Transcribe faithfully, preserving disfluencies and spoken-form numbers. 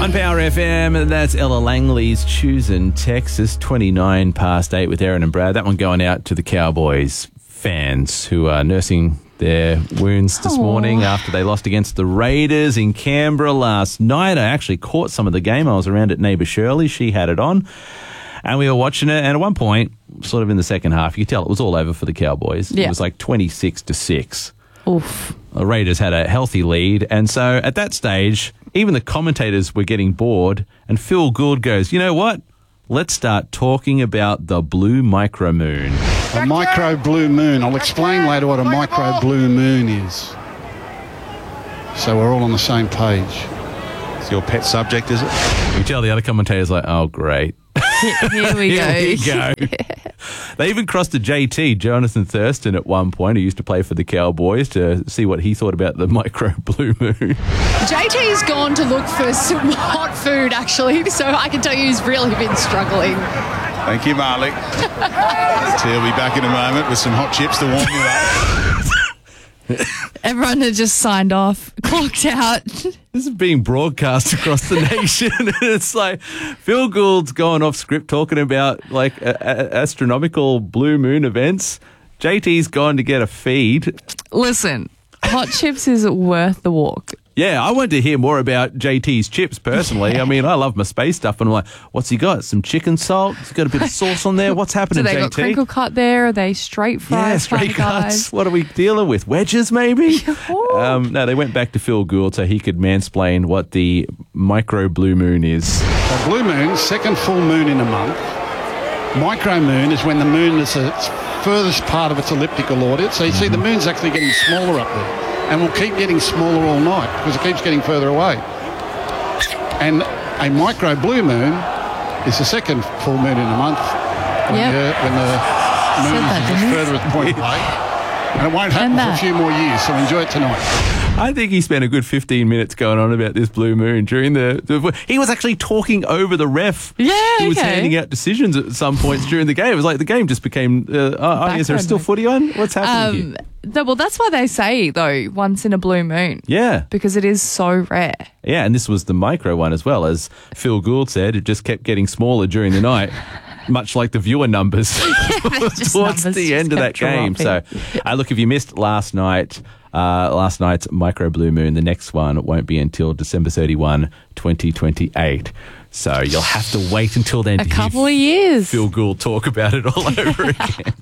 On Power F M, that's Ella Langley's Choosing Texas, twenty-nine past eight with Aaron and Brad. That one going out to the Cowboys fans who are nursing their wounds this Aww. morning after they lost against the Raiders in Canberra last night. I actually caught some of the game. I was around at neighbour Shirley. She had it on. And we were watching it, and at one point, sort of in the second half, you could tell it was all over for the Cowboys. Yeah. It was like twenty-six to six. Oof. The Raiders had a healthy lead, and so at that stage, even the commentators were getting bored, and Phil Gould goes, you know what? Let's start talking about the blue micro moon. A micro blue moon. I'll explain later what a micro blue moon is. So we're all on the same page. It's your pet subject, is it? You tell the other commentators like, oh, great. Here we go. Here we go. They even crossed to J T, Jonathan Thurston, at one point, who used to play for the Cowboys, to see what he thought about the micro blue moon. J T's gone to look for some hot food, actually, so I can tell you he's really been struggling. Thank you, Malik. He'll be back in a moment with some hot chips to warm you up. Everyone had just signed off, clocked out. This is being broadcast across the nation. And it's like Phil Gould's going off script talking about like a, a, astronomical blue moon events. J T's gone to get a feed. Listen, hot chips is worth the walk. Yeah, I wanted to hear more about J T's chips personally. I mean, I love my space stuff, and I'm like, what's he got? Some chicken salt? He's got a bit of sauce on there. What's happening, Do they J T? got crinkle cut there? Are they straight fries? Yeah, straight kind of cuts. guys? What are we dealing with? Wedges, maybe? Oh. um, no, they went back to Phil Gould so he could mansplain what the micro blue moon is. So blue moon, second full moon in a month. Micro moon is when the moon is the furthest part of its elliptical orbit. So you see the moon's actually getting smaller up there. And will keep getting smaller all night because it keeps getting further away. And a micro blue moon is the second full moon in a month when, Yep. the, when the moon Said that, is didn't he? further at the point away. And it won't happen And for a that. few more years, so enjoy it tonight. I think he spent a good fifteen minutes going on about this blue moon during the... the he was actually talking over the ref. Yeah, He was okay. handing out decisions at some points during the game. It was like the game just became... Uh, oh, is there still footy on? What's happening Um, here? th- well, that's why they say, though, once in a blue moon. Yeah. Because it is so rare. Yeah, and this was the micro one as well. As Phil Gould said, it just kept getting smaller during the night, much like the viewer numbers just towards numbers the just end of that kept game. So, dropping. uh, look, if you missed last night, uh, last night's micro blue moon, the next one won't be until December thirty-first, twenty twenty-eight. So you'll have to wait until then A to couple hear of years. Phil Gould talk about it all over again.